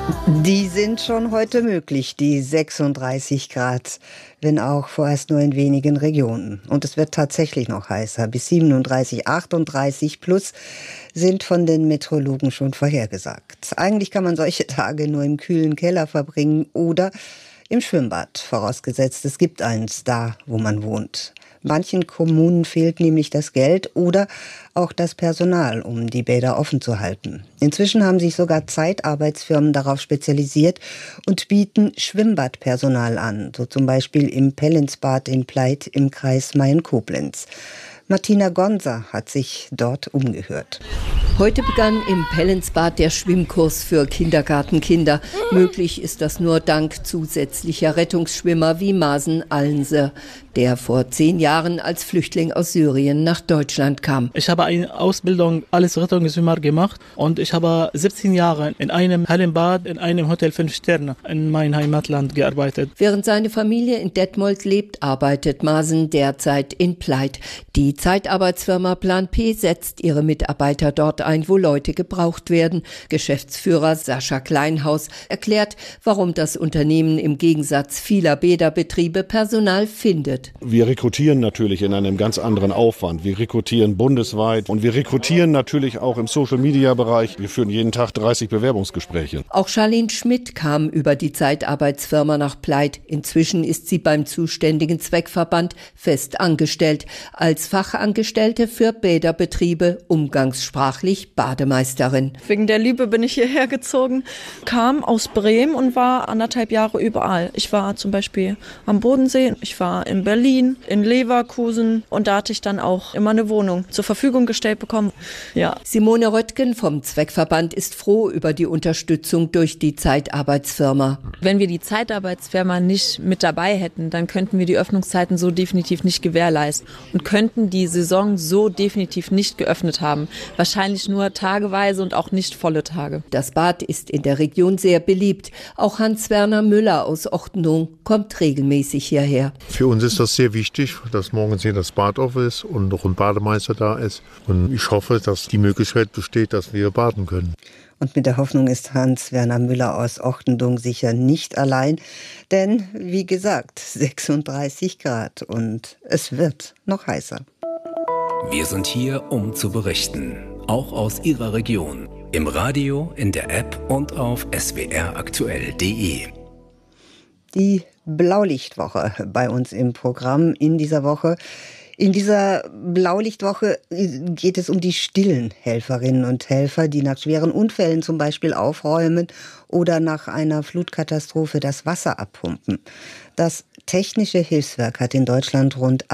Die sind schon heute möglich, die 36 Grad, wenn auch vorerst nur in wenigen Regionen. Und es wird tatsächlich noch heißer. Bis 37, 38 plus sind von den Meteorologen schon vorhergesagt. Eigentlich kann man solche Tage nur im kühlen Keller verbringen oder im Schwimmbad, vorausgesetzt es gibt eins da, wo man wohnt. Manchen Kommunen fehlt nämlich das Geld oder auch das Personal, um die Bäder offen zu halten. Inzwischen haben sich sogar Zeitarbeitsfirmen darauf spezialisiert und bieten Schwimmbadpersonal an, so zum Beispiel im Pellinsbad in Pleit im Kreis Mayen-Koblenz. Martina Gonser hat sich dort umgehört. Heute begann im Pellinsbad der Schwimmkurs für Kindergartenkinder. Möglich ist das nur dank zusätzlicher Rettungsschwimmer wie Masen Allense, der vor 10 Jahren als Flüchtling aus Syrien nach Deutschland kam. Ich habe eine Ausbildung als Rettungsschwimmer gemacht und ich habe 17 Jahre in einem Hallenbad in einem Hotel 5 Sterne in meinem Heimatland gearbeitet. Während seine Familie in Detmold lebt, arbeitet Masen derzeit in Pleit. Die Zeitarbeitsfirma Plan P setzt ihre Mitarbeiter dort ein, wo Leute gebraucht werden. Geschäftsführer Sascha Kleinhaus erklärt, warum das Unternehmen im Gegensatz vieler Bäderbetriebe Personal findet. Wir rekrutieren natürlich in einem ganz anderen Aufwand. Wir rekrutieren bundesweit und wir rekrutieren natürlich auch im Social-Media-Bereich. Wir führen jeden Tag 30 Bewerbungsgespräche. Auch Charlene Schmidt kam über die Zeitarbeitsfirma nach Pleit. Inzwischen ist sie beim zuständigen Zweckverband fest angestellt. Als Fachangestellte für Bäderbetriebe, umgangssprachlich Bademeisterin. Wegen der Liebe bin ich hierher gezogen, kam aus Bremen und war 1,5 Jahre überall. Ich war zum Beispiel am Bodensee, ich war in Berlin, in Leverkusen und da hatte ich dann auch immer eine Wohnung zur Verfügung gestellt bekommen. Ja. Simone Röttgen vom Zweckverband ist froh über die Unterstützung durch die Zeitarbeitsfirma. Wenn wir die Zeitarbeitsfirma nicht mit dabei hätten, dann könnten wir die Öffnungszeiten so definitiv nicht gewährleisten und könnten die Saison so definitiv nicht geöffnet haben. Wahrscheinlich nur tageweise und auch nicht volle Tage. Das Bad ist in der Region sehr beliebt. Auch Hans-Werner Müller aus Ochtendung kommt regelmäßig hierher. Für uns ist das sehr wichtig, dass morgens hier das Bad offen ist und noch ein Bademeister da ist. Und ich hoffe, dass die Möglichkeit besteht, dass wir baden können. Und mit der Hoffnung ist Hans-Werner Müller aus Ochtendung sicher nicht allein. Denn, wie gesagt, 36 Grad und es wird noch heißer. Wir sind hier, um zu berichten. Auch aus Ihrer Region. Im Radio, in der App und auf swraktuell.de. Die Blaulichtwoche bei uns im Programm in dieser Woche. In dieser Blaulichtwoche geht es um die stillen Helferinnen und Helfer, die nach schweren Unfällen zum Beispiel aufräumen oder nach einer Flutkatastrophe das Wasser abpumpen. Das Technische Hilfswerk hat in Deutschland rund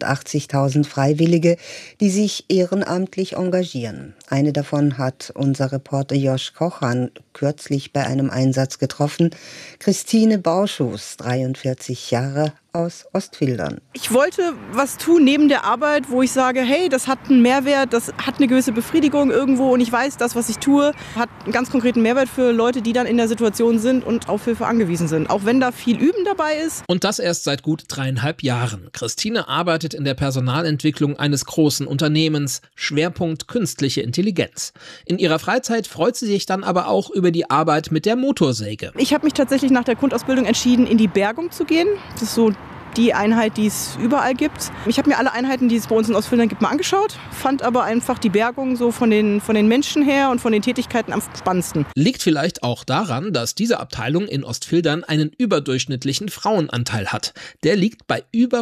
88.000 Freiwillige, die sich ehrenamtlich engagieren. Eine davon hat unser Reporter Josch Kochan kürzlich bei einem Einsatz getroffen. Christine Bauschus, 43 Jahre, aus Ostfildern. Ich wollte was tun neben der Arbeit, wo ich sage, hey, das hat einen Mehrwert, das hat eine gewisse Befriedigung irgendwo und ich weiß, das, was ich tue, hat einen ganz konkreten Mehrwert für Leute, die dann in der Situation sind und auf Hilfe angewiesen sind. Auch wenn da viel Üben dabei ist. Und das erst seit gut 3,5 Jahren. Christine arbeitet in der Personalentwicklung eines großen Unternehmens, Schwerpunkt künstliche Intelligenz. In ihrer Freizeit freut sie sich dann aber auch über die Arbeit mit der Motorsäge. Ich habe mich tatsächlich nach der Grundausbildung entschieden, in die Bergung zu gehen. Das ist so die Einheit, die es überall gibt. Ich habe mir alle Einheiten, die es bei uns in Ostfildern gibt, mal angeschaut, fand aber einfach die Bergung so von den Menschen her und von den Tätigkeiten am spannendsten. Liegt vielleicht auch daran, dass diese Abteilung in Ostfildern einen überdurchschnittlichen Frauenanteil hat. Der liegt bei über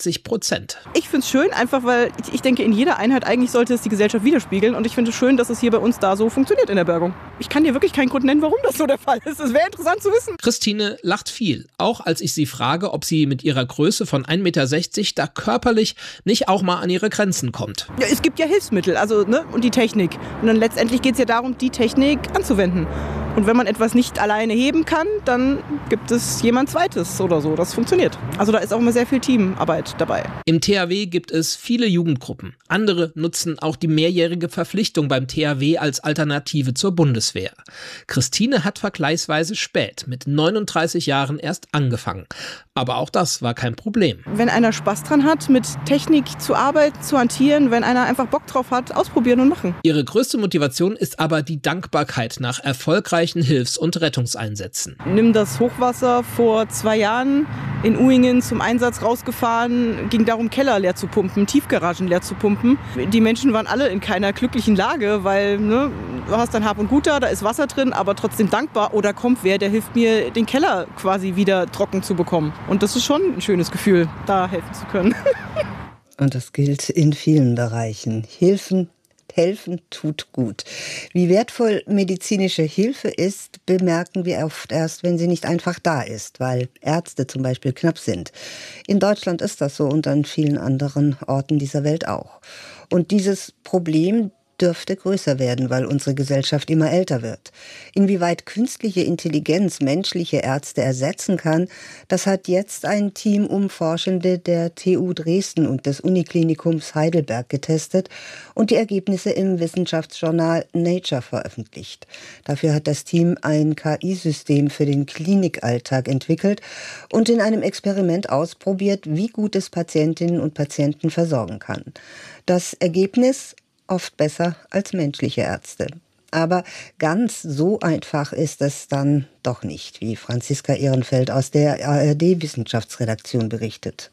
50%. Ich finde es schön, einfach weil ich denke, in jeder Einheit eigentlich sollte es die Gesellschaft widerspiegeln und ich finde es schön, dass es hier bei uns da so funktioniert in der Bergung. Ich kann dir wirklich keinen Grund nennen, warum das so der Fall ist. Es wäre interessant zu wissen. Christine lacht viel, auch als ich sie frage, ob sie mit ihrer Größe von 1,60 Meter da körperlich nicht auch mal an ihre Grenzen kommt. Ja, es gibt ja Hilfsmittel, und die Technik. Und dann letztendlich geht es ja darum, die Technik anzuwenden. Und wenn man etwas nicht alleine heben kann, dann gibt es jemand Zweites oder so. Das funktioniert. Also da ist auch immer sehr viel Teamarbeit dabei. Im THW gibt es viele Jugendgruppen. Andere nutzen auch die mehrjährige Verpflichtung beim THW als Alternative zur Bundeswehr. Christine hat vergleichsweise spät, mit 39 Jahren erst angefangen. Aber auch das war kein Problem. Wenn einer Spaß dran hat, mit Technik zu arbeiten, zu hantieren, wenn einer einfach Bock drauf hat, ausprobieren und machen. Ihre größte Motivation ist aber die Dankbarkeit nach erfolgreichen zahlreichen Hilfs- und Rettungseinsätzen. Nimm das Hochwasser vor 2 Jahren in Uhingen zum Einsatz rausgefahren, ging darum, Keller leer zu pumpen, Tiefgaragen leer zu pumpen. Die Menschen waren alle in keiner glücklichen Lage, weil du hast dein Hab und Gut da ist Wasser drin, aber trotzdem dankbar. Oder kommt wer, der hilft mir, den Keller quasi wieder trocken zu bekommen. Und das ist schon ein schönes Gefühl, da helfen zu können. Und das gilt in vielen Bereichen. Helfen tut gut. Wie wertvoll medizinische Hilfe ist, bemerken wir oft erst, wenn sie nicht einfach da ist, weil Ärzte zum Beispiel knapp sind. In Deutschland ist das so und an vielen anderen Orten dieser Welt auch. Und dieses Problem dürfte größer werden, weil unsere Gesellschaft immer älter wird. Inwieweit künstliche Intelligenz menschliche Ärzte ersetzen kann, das hat jetzt ein Team um Forschende der TU Dresden und des Uniklinikums Heidelberg getestet und die Ergebnisse im Wissenschaftsjournal Nature veröffentlicht. Dafür hat das Team ein KI-System für den Klinikalltag entwickelt und in einem Experiment ausprobiert, wie gut es Patientinnen und Patienten versorgen kann. Das Ergebnis: oft besser als menschliche Ärzte. Aber ganz so einfach ist es dann doch nicht, wie Franziska Ehrenfeld aus der ARD-Wissenschaftsredaktion berichtet.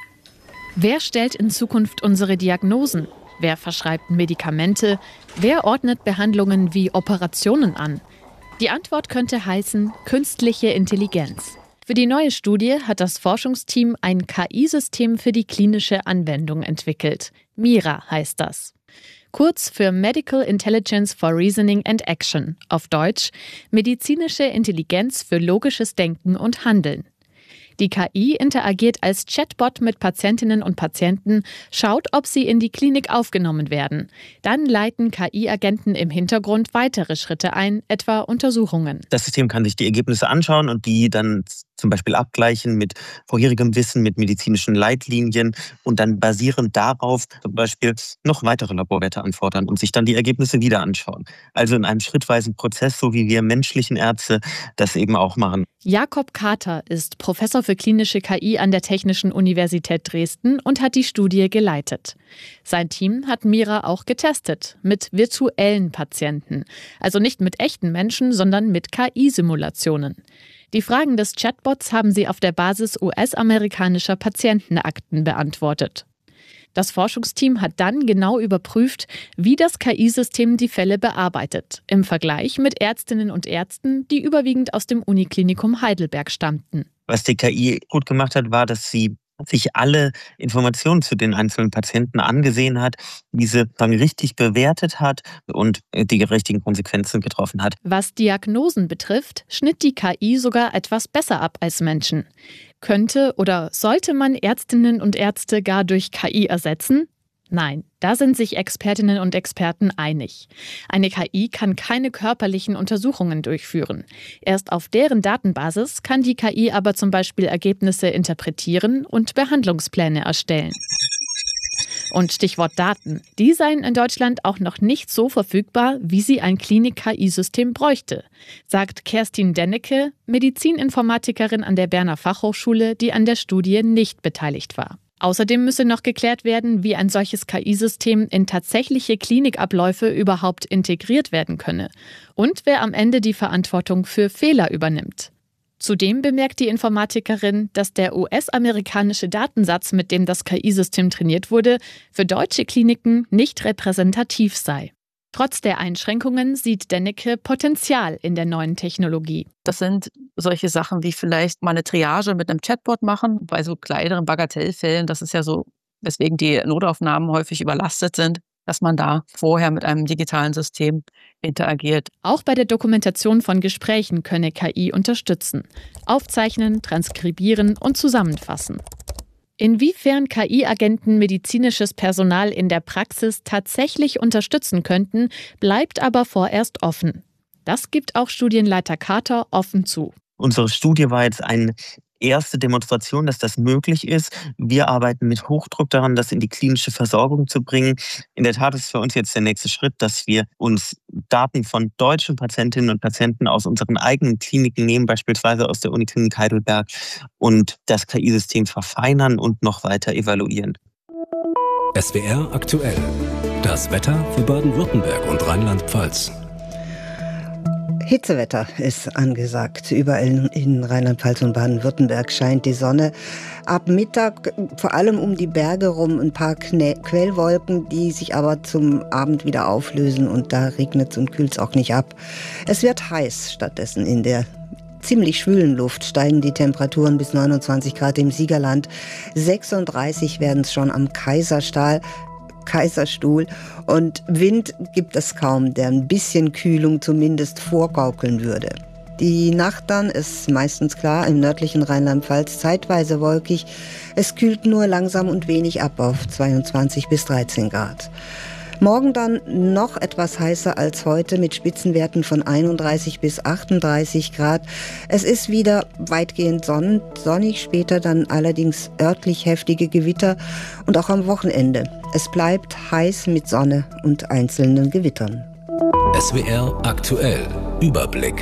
Wer stellt in Zukunft unsere Diagnosen? Wer verschreibt Medikamente? Wer ordnet Behandlungen wie Operationen an? Die Antwort könnte heißen künstliche Intelligenz. Für die neue Studie hat das Forschungsteam ein KI-System für die klinische Anwendung entwickelt. MIRA heißt das. Kurz für Medical Intelligence for Reasoning and Action, auf Deutsch medizinische Intelligenz für logisches Denken und Handeln. Die KI interagiert als Chatbot mit Patientinnen und Patienten, schaut, ob sie in die Klinik aufgenommen werden. Dann leiten KI-Agenten im Hintergrund weitere Schritte ein, etwa Untersuchungen. Das System kann sich die Ergebnisse anschauen und die dann zum Beispiel abgleichen mit vorherigem Wissen, mit medizinischen Leitlinien und dann basierend darauf zum Beispiel noch weitere Laborwerte anfordern und sich dann die Ergebnisse wieder anschauen. Also in einem schrittweisen Prozess, so wie wir menschlichen Ärzte das eben auch machen. Jakob Kater ist Professor für klinische KI an der Technischen Universität Dresden und hat die Studie geleitet. Sein Team hat MIRA auch getestet mit virtuellen Patienten, also nicht mit echten Menschen, sondern mit KI-Simulationen. Die Fragen des Chatbots haben sie auf der Basis US-amerikanischer Patientenakten beantwortet. Das Forschungsteam hat dann genau überprüft, wie das KI-System die Fälle bearbeitet, im Vergleich mit Ärztinnen und Ärzten, die überwiegend aus dem Uniklinikum Heidelberg stammten. Was die KI gut gemacht hat, war, dass sie sich alle Informationen zu den einzelnen Patienten angesehen hat, diese dann richtig bewertet hat und die richtigen Konsequenzen getroffen hat. Was Diagnosen betrifft, schnitt die KI sogar etwas besser ab als Menschen. Könnte oder sollte man Ärztinnen und Ärzte gar durch KI ersetzen? Nein, da sind sich Expertinnen und Experten einig. Eine KI kann keine körperlichen Untersuchungen durchführen. Erst auf deren Datenbasis kann die KI aber zum Beispiel Ergebnisse interpretieren und Behandlungspläne erstellen. Und Stichwort Daten. Die seien in Deutschland auch noch nicht so verfügbar, wie sie ein Klinik-KI-System bräuchte, sagt Kerstin Dennecke, Medizininformatikerin an der Berner Fachhochschule, die an der Studie nicht beteiligt war. Außerdem müsse noch geklärt werden, wie ein solches KI-System in tatsächliche Klinikabläufe überhaupt integriert werden könne und wer am Ende die Verantwortung für Fehler übernimmt. Zudem bemerkt die Informatikerin, dass der US-amerikanische Datensatz, mit dem das KI-System trainiert wurde, für deutsche Kliniken nicht repräsentativ sei. Trotz der Einschränkungen sieht Dennecke Potenzial in der neuen Technologie. Das sind solche Sachen wie vielleicht mal eine Triage mit einem Chatbot machen, bei so kleineren Bagatellfällen. Das ist ja so, weswegen die Notaufnahmen häufig überlastet sind, dass man da vorher mit einem digitalen System interagiert. Auch bei der Dokumentation von Gesprächen könne KI unterstützen. Aufzeichnen, transkribieren und zusammenfassen. Inwiefern KI-Agenten medizinisches Personal in der Praxis tatsächlich unterstützen könnten, bleibt aber vorerst offen. Das gibt auch Studienleiter Kater offen zu. Unsere Studie war jetzt eine erste Demonstration, dass das möglich ist. Wir arbeiten mit Hochdruck daran, das in die klinische Versorgung zu bringen. In der Tat ist für uns jetzt der nächste Schritt, dass wir uns Daten von deutschen Patientinnen und Patienten aus unseren eigenen Kliniken nehmen, beispielsweise aus der Uniklinik Heidelberg, und das KI-System verfeinern und noch weiter evaluieren. SWR aktuell. Das Wetter für Baden-Württemberg und Rheinland-Pfalz. Hitzewetter ist angesagt. Überall in Rheinland-Pfalz und Baden-Württemberg scheint die Sonne. Ab Mittag vor allem um die Berge rum ein paar Quellwolken, die sich aber zum Abend wieder auflösen und da regnet es und kühlt es auch nicht ab. Es wird heiß stattdessen. In der ziemlich schwülen Luft steigen die Temperaturen bis 29 Grad im Siegerland. 36 werden es schon am Kaiserstuhl und Wind gibt es kaum, der ein bisschen Kühlung zumindest vorgaukeln würde. Die Nacht dann ist meistens klar, im nördlichen Rheinland-Pfalz zeitweise wolkig. Es kühlt nur langsam und wenig ab auf 22 bis 13 Grad. Morgen dann noch etwas heißer als heute mit Spitzenwerten von 31 bis 38 Grad. Es ist wieder weitgehend sonnig, später dann allerdings örtlich heftige Gewitter und auch am Wochenende. Es bleibt heiß mit Sonne und einzelnen Gewittern. SWR aktuell Überblick.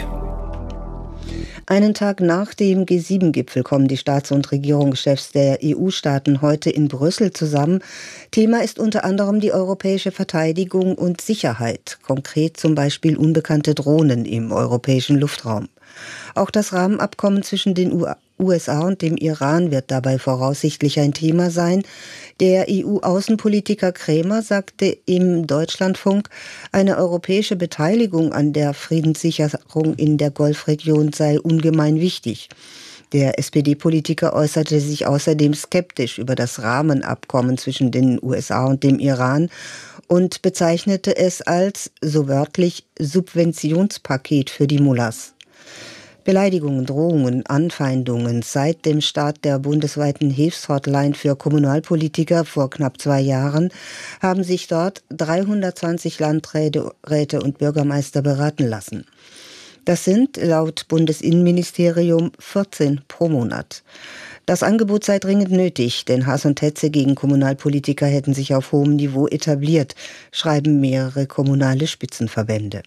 Einen Tag nach dem G7-Gipfel kommen die Staats- und Regierungschefs der EU-Staaten heute in Brüssel zusammen. Thema ist unter anderem die europäische Verteidigung und Sicherheit, konkret zum Beispiel unbekannte Drohnen im europäischen Luftraum. Auch das Rahmenabkommen zwischen den USA und dem Iran wird dabei voraussichtlich ein Thema sein. Der EU-Außenpolitiker Krämer sagte im Deutschlandfunk, eine europäische Beteiligung an der Friedenssicherung in der Golfregion sei ungemein wichtig. Der SPD-Politiker äußerte sich außerdem skeptisch über das Rahmenabkommen zwischen den USA und dem Iran und bezeichnete es als, so wörtlich, Subventionspaket für die Mullahs. Beleidigungen, Drohungen, Anfeindungen. Seit dem Start der bundesweiten Hilfshotline für Kommunalpolitiker vor knapp 2 Jahren haben sich dort 320 Landräte und Bürgermeister beraten lassen. Das sind laut Bundesinnenministerium 14 pro Monat. Das Angebot sei dringend nötig, denn Hass und Hetze gegen Kommunalpolitiker hätten sich auf hohem Niveau etabliert, schreiben mehrere kommunale Spitzenverbände.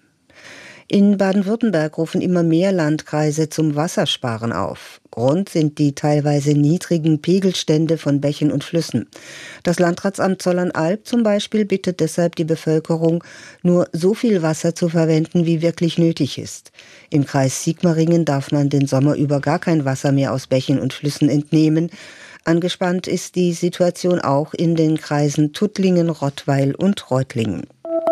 In Baden-Württemberg rufen immer mehr Landkreise zum Wassersparen auf. Grund sind die teilweise niedrigen Pegelstände von Bächen und Flüssen. Das Landratsamt Zollernalb zum Beispiel bittet deshalb die Bevölkerung, nur so viel Wasser zu verwenden, wie wirklich nötig ist. Im Kreis Sigmaringen darf man den Sommer über gar kein Wasser mehr aus Bächen und Flüssen entnehmen. Angespannt ist die Situation auch in den Kreisen Tuttlingen, Rottweil und Reutlingen.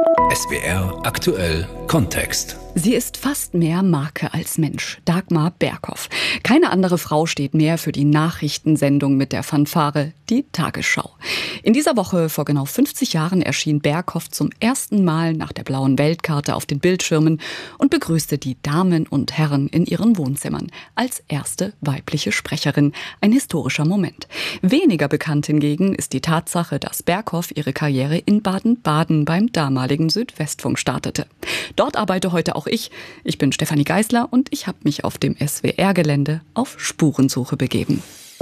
SWR aktuell Kontext. Sie ist fast mehr Marke als Mensch. Dagmar Berghoff. Keine andere Frau steht mehr für die Nachrichtensendung mit der Fanfare, die Tagesschau. In dieser Woche vor genau 50 Jahren erschien Berghoff zum ersten Mal nach der blauen Weltkarte auf den Bildschirmen und begrüßte die Damen und Herren in ihren Wohnzimmern als erste weibliche Sprecherin. Ein historischer Moment. Weniger bekannt hingegen ist die Tatsache, dass Berghoff ihre Karriere in Baden-Baden beim damaligen Südwestfunk startete. Dort arbeite heute auch ich. Ich bin Stefanie Geisler und ich habe mich auf dem SWR-Gelände auf Spurensuche begeben.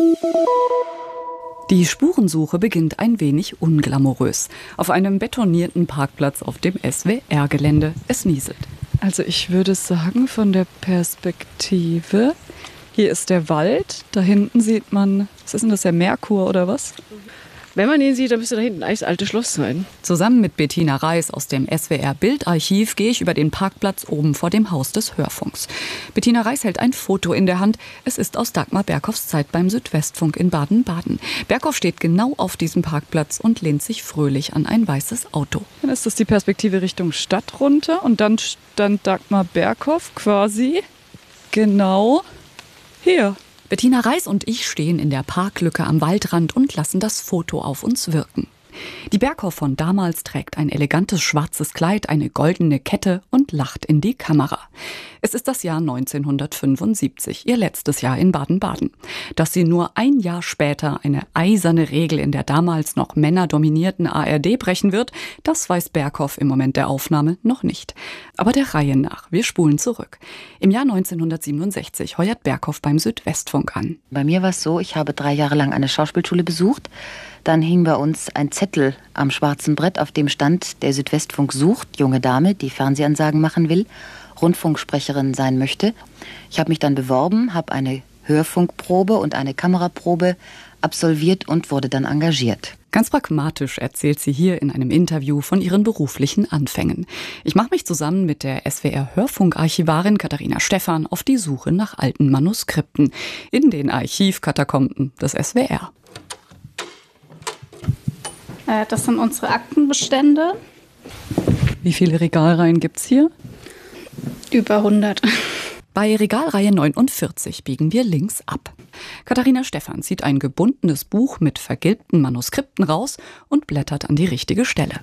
Die Spurensuche beginnt ein wenig unglamourös. Auf einem betonierten Parkplatz auf dem SWR-Gelände. Es nieselt. Also ich würde sagen, von der Perspektive, hier ist der Wald, da hinten sieht man, was ist denn das, der Merkur oder was? Wenn man ihn sieht, dann müsste da hinten eigentlich das alte Schloss sein. Zusammen mit Bettina Reis aus dem SWR-Bildarchiv gehe ich über den Parkplatz oben vor dem Haus des Hörfunks. Bettina Reis hält ein Foto in der Hand. Es ist aus Dagmar Berghoffs Zeit beim Südwestfunk in Baden-Baden. Berghoff steht genau auf diesem Parkplatz und lehnt sich fröhlich an ein weißes Auto. Dann ist das die Perspektive Richtung Stadt runter und dann stand Dagmar Berghoff quasi genau hier. Bettina Reis und ich stehen in der Parklücke am Waldrand und lassen das Foto auf uns wirken. Die Berghoff von damals trägt ein elegantes schwarzes Kleid, eine goldene Kette und lacht in die Kamera. Es ist das Jahr 1975, ihr letztes Jahr in Baden-Baden. Dass sie nur ein Jahr später eine eiserne Regel in der damals noch männerdominierten ARD brechen wird, das weiß Berghoff im Moment der Aufnahme noch nicht. Aber der Reihe nach, wir spulen zurück. Im Jahr 1967 heuert Berghoff beim Südwestfunk an. Bei mir war es so, ich habe 3 Jahre lang eine Schauspielschule besucht. Dann hing bei uns ein Zettel am schwarzen Brett, auf dem stand, der Südwestfunk sucht, junge Dame, die Fernsehansagen machen will, Rundfunksprecherin sein möchte. Ich habe mich dann beworben, habe eine Hörfunkprobe und eine Kameraprobe absolviert und wurde dann engagiert. Ganz pragmatisch erzählt sie hier in einem Interview von ihren beruflichen Anfängen. Ich mache mich zusammen mit der SWR-Hörfunkarchivarin Katharina Stephan auf die Suche nach alten Manuskripten in den Archivkatakomben des SWR. Das sind unsere Aktenbestände. Wie viele Regalreihen gibt's hier? Über 100. Bei Regalreihe 49 biegen wir links ab. Katharina Stephan zieht ein gebundenes Buch mit vergilbten Manuskripten raus und blättert an die richtige Stelle.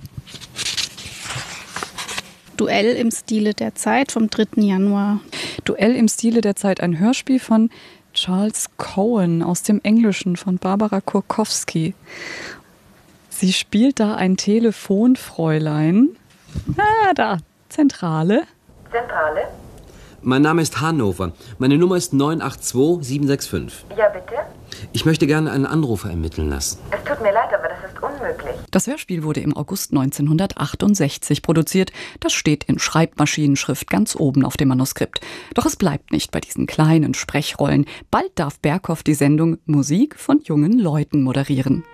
Duell im Stile der Zeit vom 3. Januar. Duell im Stile der Zeit, ein Hörspiel von Charles Cohen aus dem Englischen von Barbara Kurkowski. Sie spielt da ein Telefonfräulein. Da, Zentrale. Zentrale? Mein Name ist Hannover. Meine Nummer ist 982765. Ja, bitte? Ich möchte gerne einen Anrufer ermitteln lassen. Es tut mir leid, aber das ist unmöglich. Das Hörspiel wurde im August 1968 produziert. Das steht in Schreibmaschinenschrift ganz oben auf dem Manuskript. Doch es bleibt nicht bei diesen kleinen Sprechrollen. Bald darf Berghoff die Sendung Musik von jungen Leuten moderieren.